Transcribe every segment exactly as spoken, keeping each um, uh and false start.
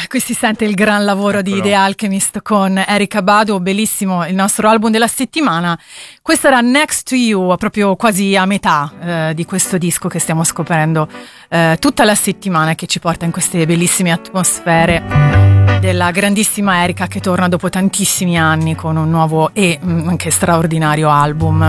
qui si sente il gran lavoro di The Alchemist con Erykah Badu, bellissimo il nostro album della settimana. Questo era Next to You, proprio quasi a metà eh, di questo disco che stiamo scoprendo eh, tutta la settimana, che ci porta in queste bellissime atmosfere della grandissima Erykah, che torna dopo tantissimi anni con un nuovo e mh, anche straordinario album.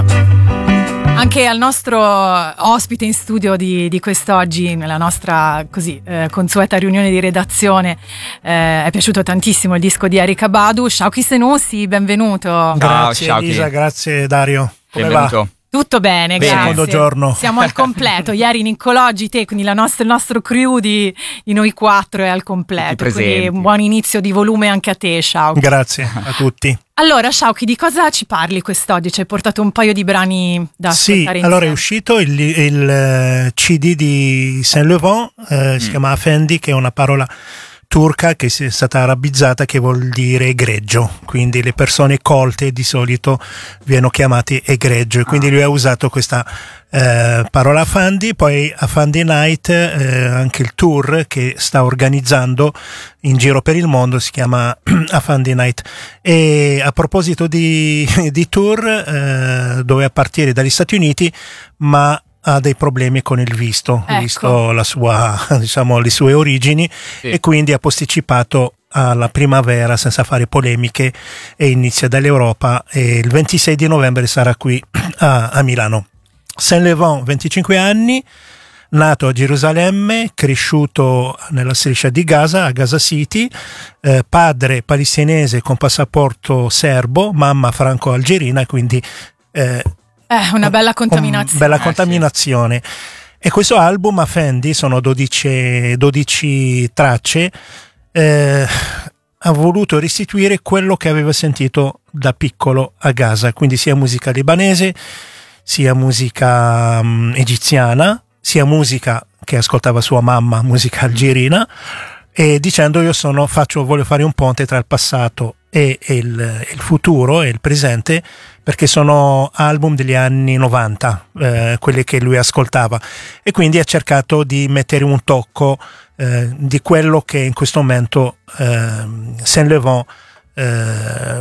Anche al nostro ospite in studio di, di quest'oggi, nella nostra così eh, consueta riunione di redazione, eh, è piaciuto tantissimo il disco di Erykah Badu. Shauki Senussi, benvenuto. Grazie Ciao, Elisa, grazie Dario. Come benvenuto. va? Tutto bene, bene. grazie. Secondo giorno. Siamo al completo. Ieri Niccolò te, quindi la nostra, il nostro crew di, di noi quattro è al completo. Quindi un buon inizio di volume anche a te, Shauki. Grazie a tutti. Allora, Shauki, di cosa ci parli quest'oggi? Ci hai portato un paio di brani da ascoltare insieme. Sì, allora è uscito il, il C D di Saint Laurent, eh, mm. si chiama Afendi, che è una parola turca che è stata arabizzata, che vuol dire egregio, quindi le persone colte di solito vengono chiamate egregio, e quindi lui ha usato questa eh, parola Afandi. Poi Afandi Night, eh, anche il tour che sta organizzando in giro per il mondo, si chiama Afandi Night. E a proposito di, di tour, eh, doveva partire dagli Stati Uniti, ma ha dei problemi con il visto, ecco. visto la sua, diciamo, le sue origini, sì. E quindi ha posticipato alla primavera senza fare polemiche e inizia dall'Europa, e il ventisei di novembre sarà qui a, a Milano. Saint Laurent, venticinque anni, nato a Gerusalemme, cresciuto nella striscia di Gaza, a Gaza City, eh, padre palestinese con passaporto serbo, mamma franco-algerina, quindi eh, Eh, una bella contaminazione. Bella eh, contaminazione. Sì. E questo album Afendi, sono dodici, dodici tracce, eh, ha voluto restituire quello che aveva sentito da piccolo a Gaza, quindi sia musica libanese, sia musica um, egiziana, sia musica che ascoltava sua mamma, musica algerina, e dicendo io sono, faccio, voglio fare un ponte tra il passato e il, il futuro e il presente, perché sono album degli anni novanta, eh, quelli che lui ascoltava, e quindi ha cercato di mettere un tocco eh, di quello che in questo momento eh, Saint Laurent eh,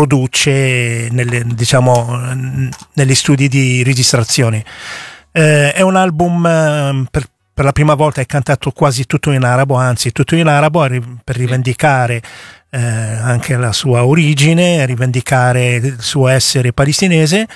produce nelle, diciamo, negli studi di registrazione. Eh, è un album eh, per Per la prima volta è cantato quasi tutto in arabo, anzi tutto in arabo, per rivendicare eh, anche la sua origine, rivendicare il suo essere palestinese,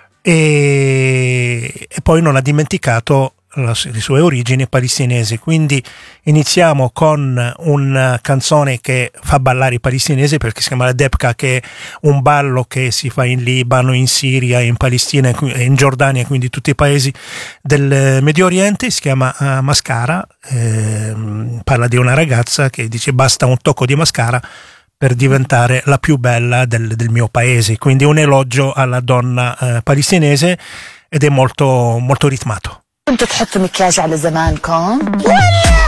e, e poi non ha dimenticato la, le sue origini palestinesi. Quindi iniziamo con una canzone che fa ballare i palestinesi, perché si chiama la Debka, che è un ballo che si fa in Libano, in Siria, in Palestina, in Giordania, quindi tutti i paesi del Medio Oriente. Si chiama uh, Mascara, eh, parla di una ragazza che dice basta un tocco di mascara per diventare la più bella del, del mio paese, quindi un elogio alla donna uh, palestinese, ed è molto molto ritmato. كنت تحط مكياج على زمانكم؟